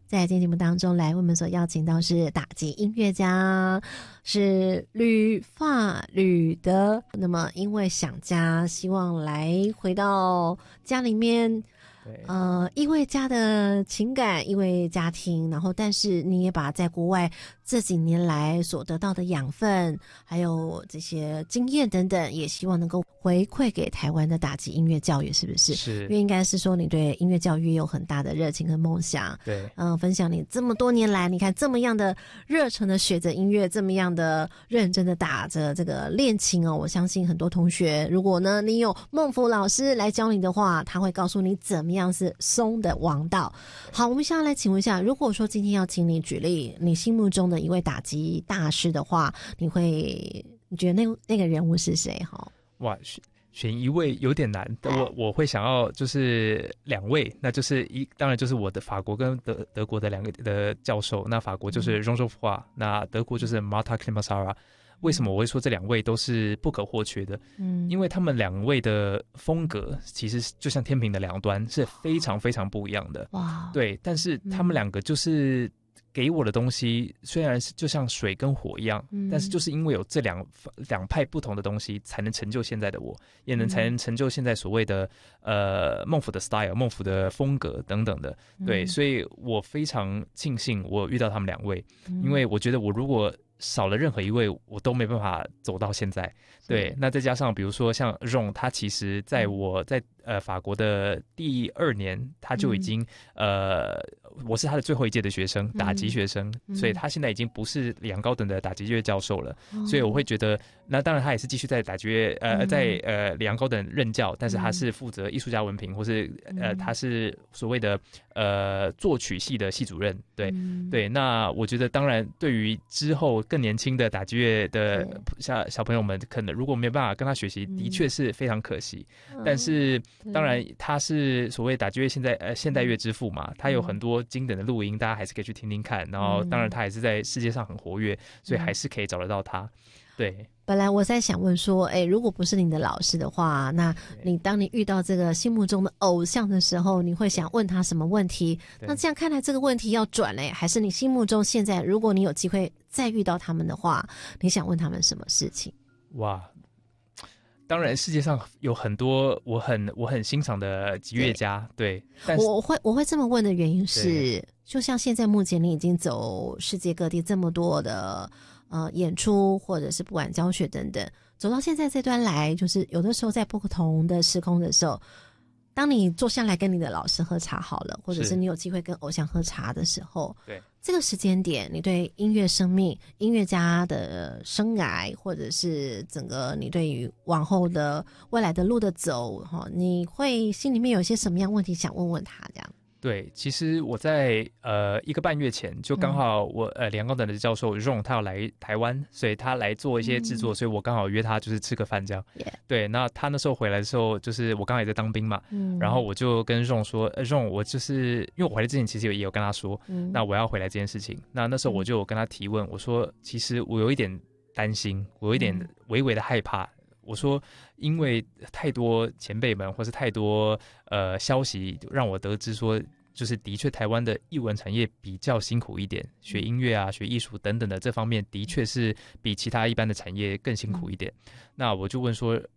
在今天节目当中来为我们所邀请到是打击音乐家，是吕发吕德。那么因为想家，希望来回到家里面，因为家的情感，因为家庭，然后但是你也把在国外这几年来所得到的养分，还有这些经验等等，也希望能够回馈给台湾的打击音乐教育，是不是？ 是， 因为应该是说你对音乐教育有很大的热情跟梦想。 对， 分享你这么多年来，你看这么样的热忱的学着音乐，这么样的认真的打着这个练琴哦，我相信很多同学，如果呢你有孟福老师来教你的话，他会告诉你怎么样是松的王道。好，我们现在来请问一下，如果说今天要请你举例你心目中的一位打击大师的话，你觉得那个人物是谁？哈， 哇，选一位有点难，我会想要就是2位，那就是当然就是我的法国跟德国的2个的教授，那法国就是 Jean Geoffroy，那德国就是 Marta Clemençara。为什么我会说这2位都是不可或缺的？因为他们2位的风格其实就像天平的2端，是非常非常不一样的。哇，对，但是他们2个就是给我的东西，虽然是就像水跟火一样，但是就是因为有这两派不同的东西，才能成就现在的我，也才能成就现在所谓的孟府的 style、孟府的风格等等的。对，所以我非常庆幸我遇到他们2位，因为我觉得我如果少了任何一位，我都没办法走到现在。对，那再加上比如说像 Jean， 他其实在我在法国的第2年，他就已经我是他的最后一届的学生，打击学生，所以他现在已经不是里昂高等的打击乐教授了。所以我会觉得，那当然他也是继续在打击乐在里昂高等任教，但是他是负责艺术家文凭，或是他是所谓的作曲系的系主任。对对，那我觉得当然对于之后更年轻的打击乐的小朋友们，可能如果没有办法跟他学习，的确是非常可惜。但是当然他是所谓打击乐现代乐之父嘛，他有很多经典的录音，大家还是可以去听听看。然后当然他也是在世界上很活跃，所以还是可以找得到他。对， 本来我在想问说，如果不是你的老师的话，那当你遇到这个心目中的偶像的时候，你会想问他什么问题？那这样看来这个问题要转嘞，还是你心目中现在如果你有机会再遇到他们的话，你想问他们什么事情？ 哇，当然世界上有很多我很欣赏的击乐家。对，但是我会这么问的原因是，就像现在目前你已经走世界各地这么多的演出，或者是不管教学等等，走到现在这端来，就是有的时候在不同的时空的时候，当你坐下来跟你的老师喝茶好了，或者是你有机会跟偶像喝茶的时候， 对这个时间点，你对音乐生命、音乐家的生涯，或者是整个你对于往后的未来的路的走，你会心里面有些什么样问题想问问他这样？ 对，其实我在1个半月前就刚好我里昂高等的教授 Jean 他要来台湾，所以他来做一些制作，所以我刚好约他就是吃个饭这样。对，那他那时候回来的时候，就是我刚好也在当兵嘛，然后我就跟 Jean 说，Jean 我就是因为我回来之前其实也有跟他说，那我要回来这件事情。那时候我就有跟他提问，我说其实我有一点担心，我有一点微微的害怕。我说，因为太多前辈们或是太多消息让我得知说，就是的确台湾的艺文产业比较辛苦一点，学音乐啊、学艺术等等的这方面，的确是比其他一般的产业更辛苦一点。那我就问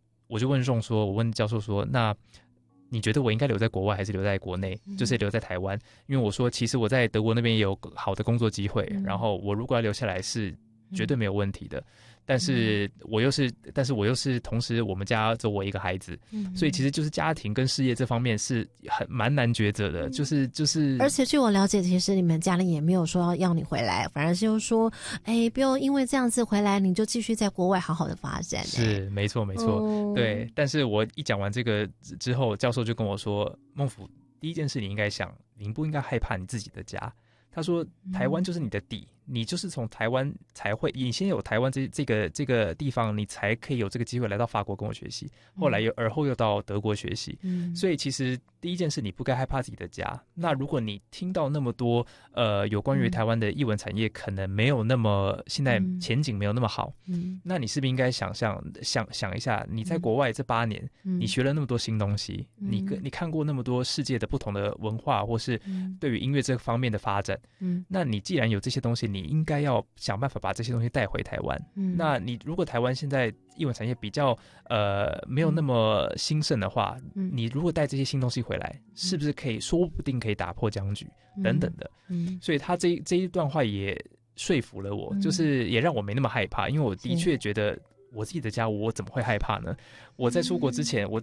Jean 说，我问教授说，那你觉得我应该留在国外还是留在国内？就是留在台湾，因为我说其实我在德国那边也有好的工作机会，然后我如果要留下来是绝对没有问题的。但是我又是同时我们家只有我一个孩子，所以其实就是家庭跟事业这方面是蛮难抉择的，就是而且据我了解，其实你们家里也没有说要你回来，反而是就是说不用因为这样子回来你就继续在国外好好的发展。 是没错对。但是我一讲完这个之后，教授就跟我说，孟甫，第一件事你应该想，你不应该害怕你自己的家。他说台湾就是你的底， 你就是从台湾才会，你先有台湾这个地方，你才可以有这个机会来到法国跟我学习，后来而后又到德国学习。所以其实第一件事，你不该害怕自己的家。那如果你听到那么多有关于台湾的艺文产业可能没有那么现在前景没有那么好，那你是不是应该想一下，你在国外这8年，你学了那么多新东西，你看过那么多世界的不同的文化，或是对于音乐这方面的发展，那你既然有这些东西，你应该要想办法把这些东西带回台湾。那你如果台湾现在艺文产业比较没有那么兴盛的话，你如果带这些新东西回来，是不是说不定可以打破僵局等等的。所以他这一段话也说服了我，就是也让我没那么害怕，因为我的确觉得我自己的家我怎么会害怕呢？我在出国之前，我